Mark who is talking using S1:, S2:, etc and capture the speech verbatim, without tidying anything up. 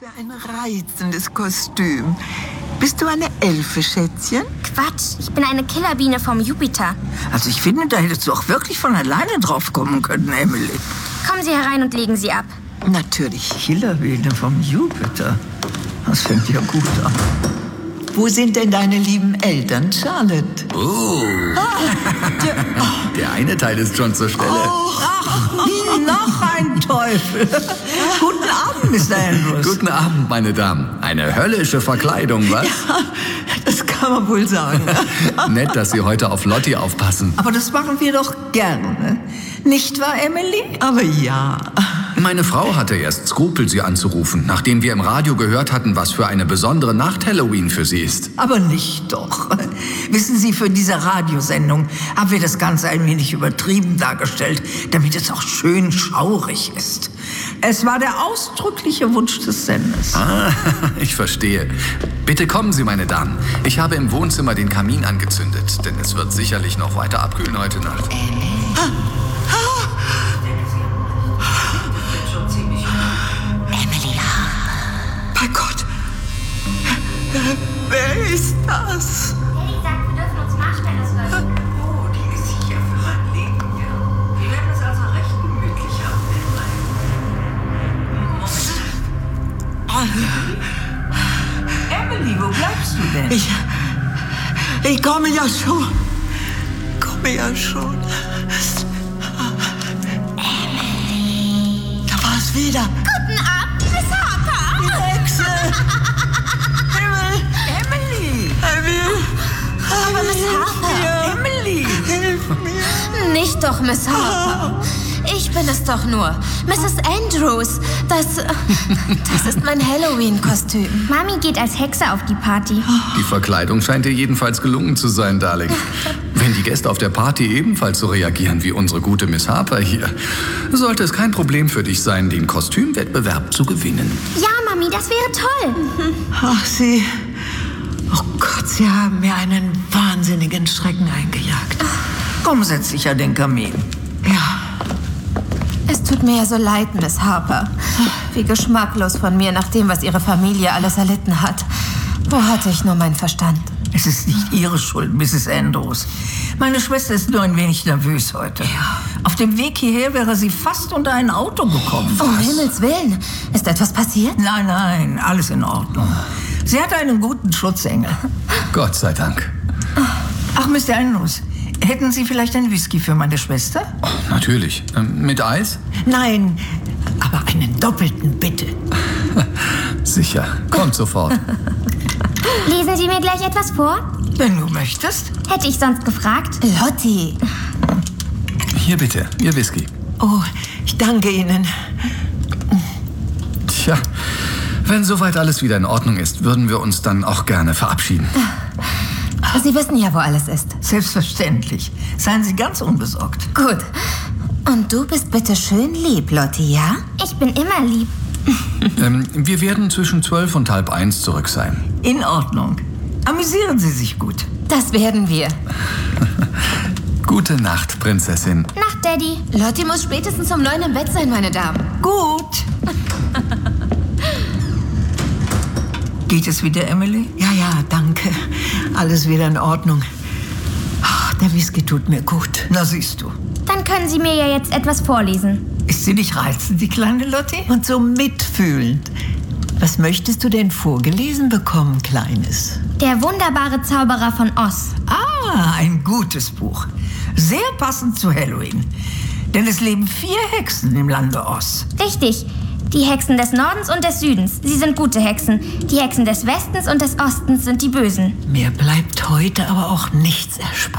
S1: Ein reizendes Kostüm. Bist du eine Elfe, Schätzchen?
S2: Quatsch, ich bin eine Killerbiene vom Jupiter.
S1: Also ich finde, da hättest du auch wirklich von alleine drauf kommen können, Emily.
S2: Kommen Sie herein und legen Sie ab.
S1: Natürlich, Killerbiene vom Jupiter. Das fängt ja gut an. Wo sind denn deine lieben Eltern, Charlotte?
S3: Oh.
S1: Der,
S3: Der eine Teil ist schon zur Stelle.
S1: oh, ach, noch ein Teufel. Guten Abend, Mister Andrews.
S3: Guten Abend, meine Damen. Eine höllische Verkleidung, was?
S1: Ja, das kann man wohl sagen.
S3: Nett, dass Sie heute auf Lottie aufpassen.
S1: Aber das machen wir doch gerne. Nicht wahr, Emily? Aber ja.
S3: Meine Frau hatte erst Skrupel, Sie anzurufen, nachdem wir im Radio gehört hatten, was für eine besondere Nacht Halloween für Sie ist.
S1: Aber nicht doch. Wissen Sie, für diese Radiosendung haben wir das Ganze ein wenig übertrieben dargestellt, damit es auch schön schaurig ist. Es war der ausdrückliche Wunsch des Senders.
S3: Ah, ich verstehe. Bitte kommen Sie, meine Damen. Ich habe im Wohnzimmer den Kamin angezündet, denn es wird sicherlich noch weiter abkühlen heute Nacht.
S1: Ah, ah. Bei Gott! Wer ist das?
S2: Ellie sagt, wir dürfen uns Marshmallows löschen.
S1: Oh, die ist sicher für mein Leben, ja. Wir werden es also recht gemütlich haben. Emily, wo bleibst du denn? Ich, ich komme ja schon. Komme ja schon. Emily. Da war es wieder.
S2: Guten Abend, Miss Harper.
S1: Die Hexe! Himmel! Emily! Emily!
S2: Aber Miss Harper.
S1: Emily! Hilf mir!
S2: Nicht doch, Miss Harper. Ich bin es doch nur. Misses Andrews. Das, das ist mein Halloween-Kostüm. Mami geht als Hexe auf die Party.
S3: Die Verkleidung scheint dir jedenfalls gelungen zu sein, Darling. Wenn die Gäste auf der Party ebenfalls so reagieren wie unsere gute Miss Harper hier, sollte es kein Problem für dich sein, den Kostümwettbewerb zu gewinnen.
S2: Ja, Mami, das wäre toll.
S1: Ach, Sie... Oh Gott, Sie haben mir einen wahnsinnigen Schrecken eingejagt. Komm, setz dich an den Kamin. Ja.
S2: Es tut mir ja so leid, Miss Harper. Wie geschmacklos von mir, nach dem, was Ihre Familie alles erlitten hat. Wo hatte ich nur meinen Verstand?
S1: Es ist nicht Ihre Schuld, Misses Andrews. Meine Schwester ist nur ein wenig nervös heute. Ja. Auf dem Weg hierher wäre sie fast unter ein Auto gekommen.
S2: Um Himmels Willen. Ist etwas passiert?
S1: Nein, nein, alles in Ordnung. Sie hatte einen guten Schutzengel.
S3: Gott sei Dank.
S1: Ach, Mister Andrews, hätten Sie vielleicht einen Whisky für meine Schwester?
S3: Oh, natürlich. Ähm, mit Eis?
S1: Nein, aber einen doppelten, bitte.
S3: Sicher. Kommt sofort.
S2: Lesen Sie mir gleich etwas vor?
S1: Wenn du möchtest.
S2: Hätte ich sonst gefragt? Lottie.
S3: Hier bitte, Ihr Whisky.
S1: Oh, ich danke Ihnen.
S3: Tja, wenn soweit alles wieder in Ordnung ist, würden wir uns dann auch gerne verabschieden.
S2: Sie wissen ja, wo alles ist.
S1: Selbstverständlich. Seien Sie ganz unbesorgt.
S2: Gut. Und du bist bitte schön lieb, Lottie, ja? Ich bin immer lieb.
S3: ähm, wir werden zwischen zwölf und halb eins zurück sein.
S1: In Ordnung. Amüsieren Sie sich gut.
S2: Das werden wir.
S3: Gute Nacht, Prinzessin.
S2: Nacht, Daddy. Lottie muss spätestens um neun im Bett sein, meine Damen.
S1: Gut. Geht es wieder, Emily? Ja, ja, danke. Alles wieder in Ordnung. Ach, der Whisky tut mir gut. Na, siehst du.
S2: Dann können Sie mir ja jetzt etwas vorlesen.
S1: Ist sie nicht reizend, die kleine Lottie? Und so mitfühlend. Was möchtest du denn vorgelesen bekommen, Kleines?
S2: Der wunderbare Zauberer von Oz.
S1: Ah, ein gutes Buch. Sehr passend zu Halloween. Denn es leben vier Hexen im Lande Oz.
S2: Richtig. Die Hexen des Nordens und des Südens. Sie sind gute Hexen. Die Hexen des Westens und des Ostens sind die Bösen.
S1: Mir bleibt heute aber auch nichts erspart.